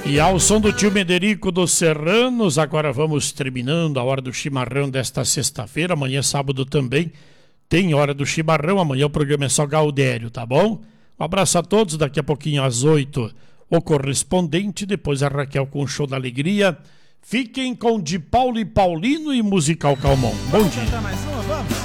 E ao som do tio Mederico dos Serranos, agora vamos terminando a hora do chimarrão desta sexta-feira. Amanhã, sábado, também tem hora do chimarrão. Amanhã o programa é só Gaudério, tá bom? Um abraço a todos. Daqui a pouquinho, às 8, o correspondente. Depois a Raquel com o Show da Alegria. Fiquem com De Paulo e Paulino e Musical Calmon. Bom dia. Vamos cantar mais uma, vamos?